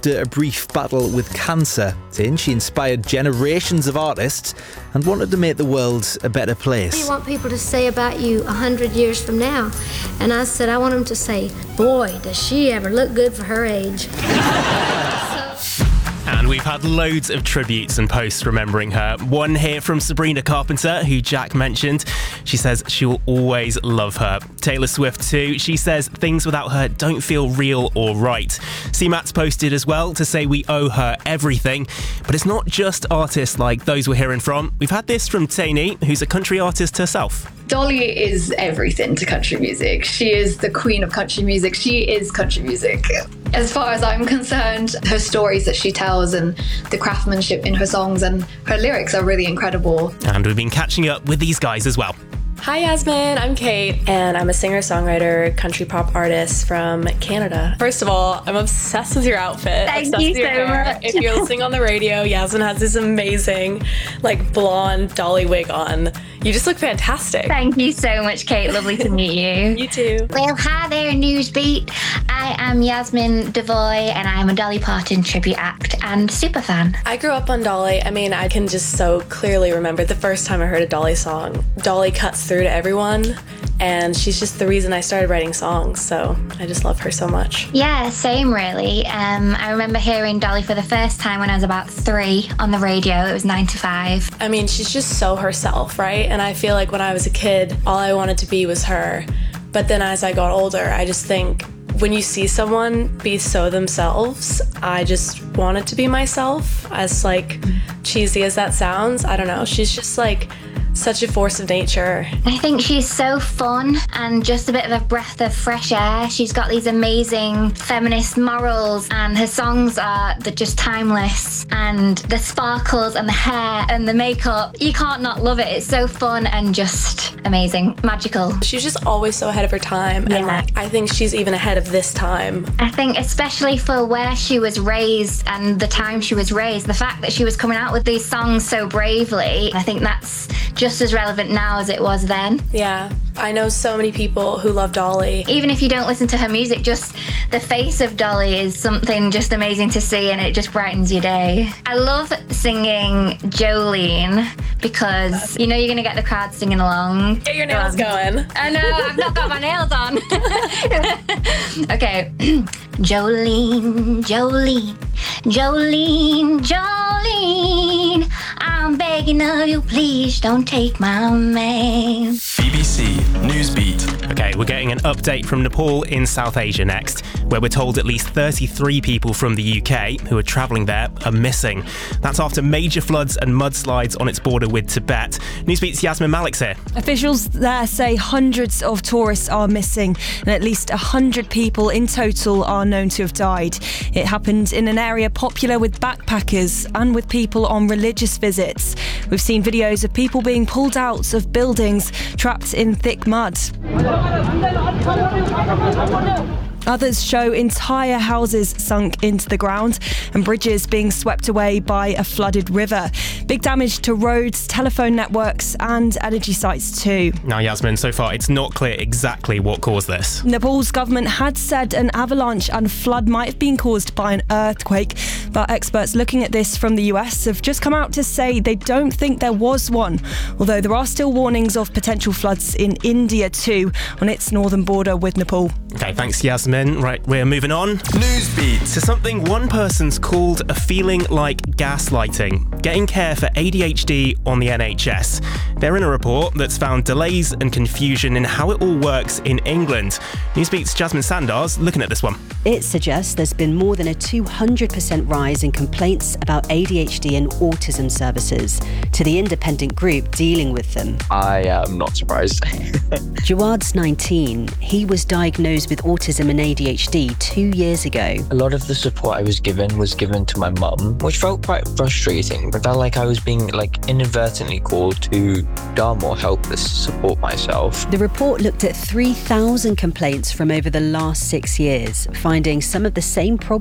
after a brief battle with cancer, saying she inspired generations of artists and wanted to make the world a better place. What do you want people to say about you 100 years from now? And I said, I want them to say, boy, does she ever look good for her age. And we've had loads of tributes and posts remembering her. One here from Sabrina Carpenter, who Jack mentioned. She says she will always love her. Taylor Swift too. She says things without her don't feel real or right. C-Matt's posted as well to say we owe her everything. But it's not just artists like those we're hearing from. We've had this from Tainee, who's a country artist herself. Dolly is everything to country music. She is the queen of country music. She is country music. As far as I'm concerned, her stories that she tells and the craftsmanship in her songs and her lyrics are really incredible. And we've been catching up with these guys as well. Hi Yasmin, I'm Kate, and I'm a singer-songwriter, country pop artist from Canada. First of all, I'm obsessed with your outfit. Thank obsessed you with your so hair. much. If you're listening on the radio, Yasmin has this amazing, blonde dolly wig on. You just look fantastic. Thank you so much, Kate. Lovely to meet you. You too. Well, hi there, Newsbeat. I am Yasmin Devoy, and I'm a Dolly Parton tribute act and super fan. I grew up on Dolly. I can just so clearly remember the first time I heard a Dolly song. Dolly cuts through to everyone, and she's just the reason I started writing songs, so I just love her so much. Yeah, same really. I remember hearing Dolly for the first time when I was about 3 on the radio. It was 9 to 5. She's just so herself, right? And I feel like when I was a kid, all I wanted to be was her. But then as I got older, I just think when you see someone be so themselves, I just wanted to be myself. As cheesy as that sounds, I don't know. She's just such a force of nature. I think she's so fun and just a bit of a breath of fresh air. She's got these amazing feminist morals, and her songs they're just timeless. And the sparkles and the hair and the makeup, you can't not love it. It's so fun and just amazing, magical. She's just always so ahead of her time. Yeah. And I think she's even ahead of this time. I think especially for where she was raised and the time she was raised, the fact that she was coming out with these songs so bravely, I think that's just as relevant now as it was then. Yeah, I know so many people who love Dolly. Even if you don't listen to her music, just the face of Dolly is something just amazing to see, and it just brightens your day. I love singing Jolene because you're going to get the crowd singing along. Get your nails going. I know, I've not got my nails on. Okay. Jolene, Jolene, Jolene, Jolene, I'm begging of you, please don't take my man. BBC Newsbeat. Okay, we're getting an update from Nepal in South Asia next, where we're told at least 33 people from the UK who are travelling there are missing. That's after major floods and mudslides on its border with Tibet. Newsbeat's Yasmin Malik's here. Officials there say hundreds of tourists are missing and at least 100 people in total are known to have died. It happened in an area popular with backpackers and with people on religious visits. We've seen videos of people being pulled out of buildings trapped in thick mud. Others show entire houses sunk into the ground and bridges being swept away by a flooded river. Big damage to roads, telephone networks and energy sites too. Now, Yasmin, so far it's not clear exactly what caused this. Nepal's government had said an avalanche and flood might have been caused by an earthquake, but experts looking at this from the US have just come out to say they don't think there was one, although there are still warnings of potential floods in India too, on its northern border with Nepal. Okay, thanks, Yasmin. Right, we're moving on. Newsbeat. To something one person's called a feeling like gaslighting, getting care for ADHD on the NHS. They're in a report that's found delays and confusion in how it all works in England. Newsbeat's Jasmine Sandars looking at this one. It suggests there's been more than a 200% rise in complaints about ADHD and autism services to the independent group dealing with them. I am not surprised. Jawad's 19. He was diagnosed with autism and ADHD 2 years ago. A lot of the support I was given to my mum, which felt quite frustrating, but felt like I was being inadvertently called to dumb or helpless to support myself. The report looked at 3,000 complaints from over the last 6 years, finding some of the same problems